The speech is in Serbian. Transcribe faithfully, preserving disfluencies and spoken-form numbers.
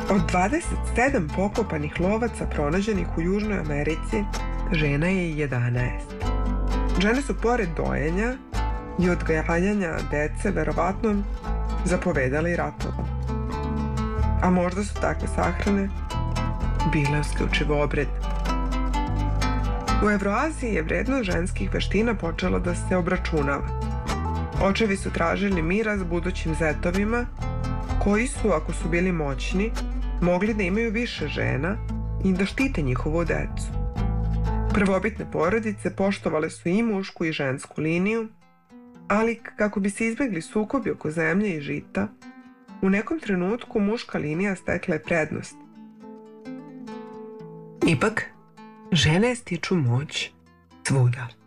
Od dvadeset sedam pokopanih lovaca pronađenih u Južnoj Americi, žena je jedanaest. Žene su pored dojenja i odgajanja dece verovatno zapovedale i ratove. A možda su takve sahrane bile isključivo obred. U Evroaziji je vrednost ženskih veština počela da se obračunava. Očevi su tražili mira s budućim zetovima, koji su, ako su bili moćni, mogli da imaju više žena i da štite njihovu decu. Prvobitne porodice poštovale su i mušku i žensku liniju, ali kako bi se izbjegli sukobi oko zemlje i žita, u nekom trenutku muška linija stekla je prednost. Ipak, žene stiču moć svuda.